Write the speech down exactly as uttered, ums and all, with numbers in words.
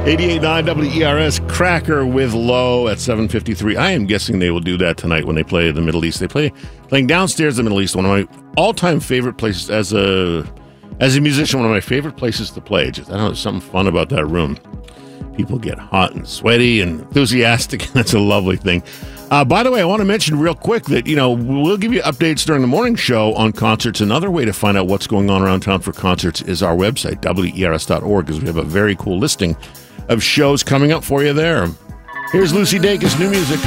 eighty-eight point nine W E R S, Cracker with Low at seven fifty-three. I am guessing they will do that tonight when they play the Middle East. They play playing downstairs in the Middle East, one of my all-time favorite places as a as a musician, one of my favorite places to play. Just, I don't know, there's something fun about that room. People get hot and sweaty and enthusiastic. That's a lovely thing. Uh, by the way, I want to mention real quick that, you know, we'll give you updates during the morning show on concerts. Another way to find out what's going on around town for concerts is our website, W E R S dot org, because we have a very cool listing of shows coming up for you there. Here's Lucy Dacus, new music.